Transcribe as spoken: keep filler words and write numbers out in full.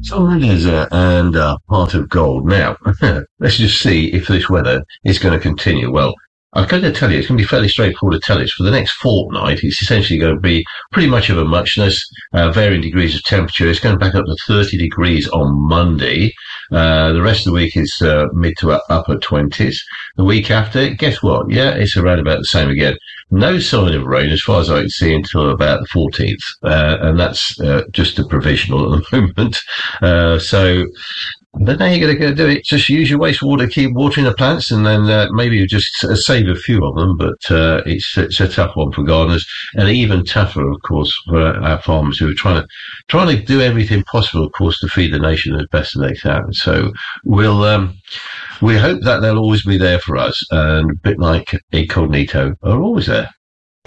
Sahara Desert and uh, part of gold. Now, let's just see if this weather is going to continue. Well, I'm going to tell you, it's going to be fairly straightforward to tell you. For the next fortnight, it's essentially going to be pretty much of a muchness, uh, varying degrees of temperature. It's going back up to thirty degrees on Monday. Uh, the rest of the week is uh, mid to upper twenties. The week after, guess what? Yeah, it's around about the same again. No sign of rain, as far as I can see, until about the fourteenth, uh, and that's uh, just a provisional at the moment. Uh, so I don't know how you're going to do it. Just use your wastewater, keep watering the plants, and then uh, maybe you just uh, save a few of them. But uh, it's it's a tough one for gardeners, and even tougher, of course, for our farmers who are trying to trying to do everything possible, of course, to feed the nation as best as they can. So we'll um, we hope that they'll always be there for us, and a bit like Incognito are always there.